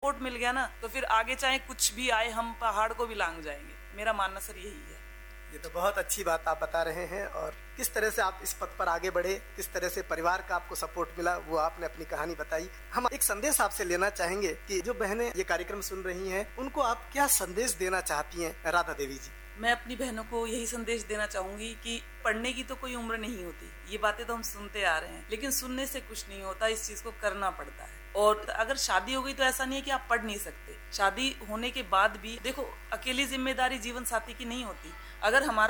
Support मिल गया ना, तो फिर आगे चाहे कुछ भी आए हम पहाड़ को भी लांग जाएंगे। मेरा मानना सर यही है। ये तो बहुत अच्छी बात आप बता रहे हैं, और किस तरह से आप इस पथ पर आगे बढ़े, किस तरह से परिवार का आपको सपोर्ट मिला, वो आपने अपनी कहानी बताई। हम एक संदेश आपसे लेना चाहेंगे कि जो बहनें ये कार्यक्रम सुन रही हैं उनको आप क्या संदेश देना चाहती हैं, राधा देवी जी? मैं अपनी बहनों को यही संदेश देना चाहूंगी कि पढ़ने की तो कोई उम्र नहीं होती। ये बातें तो हम सुनते आ रहे हैं, लेकिन सुनने से कुछ नहीं होता, इस चीज को करना पड़ता है। और अगर शादी हो गई तो ऐसा नहीं है कि आप पढ़ नहीं सकते। शादी होने के बाद भी देखो, अकेली जिम्मेदारी जीवन साथी की नहीं होती। अगर हमारा